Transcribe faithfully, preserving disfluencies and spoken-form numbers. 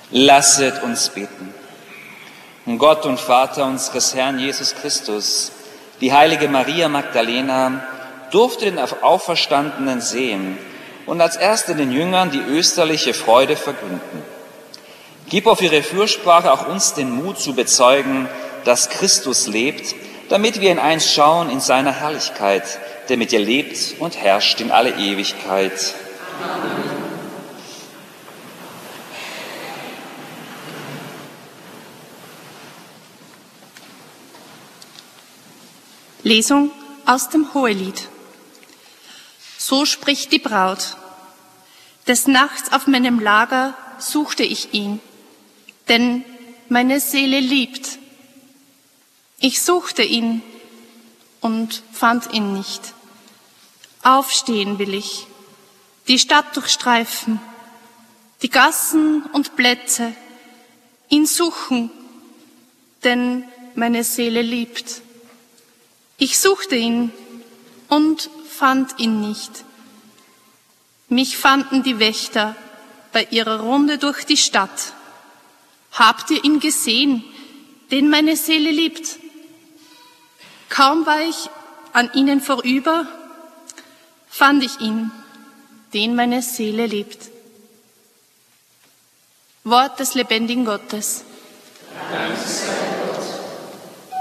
Lasset uns beten. Gott und Vater unseres Herrn Jesus Christus, die heilige Maria Magdalena durfte den Auferstandenen sehen und als erste den Jüngern die österliche Freude verkünden. Gib auf ihre Fürsprache auch uns den Mut zu bezeugen, dass Christus lebt, damit wir ihn einst schauen in seiner Herrlichkeit, der mit dir lebt und herrscht in alle Ewigkeit. Amen. Lesung aus dem Hohelied. So spricht die Braut. Des Nachts auf meinem Lager suchte ich ihn, denn meine Seele liebt. Ich suchte ihn und fand ihn nicht. Aufstehen will ich, die Stadt durchstreifen, die Gassen und Plätze, ihn suchen, denn meine Seele liebt. Ich suchte ihn und fand ihn nicht. Mich fanden die Wächter bei ihrer Runde durch die Stadt. Habt ihr ihn gesehen, den meine Seele liebt? Kaum war ich an ihnen vorüber, fand ich ihn, den meine Seele liebt. Wort des lebendigen Gottes. Danke sei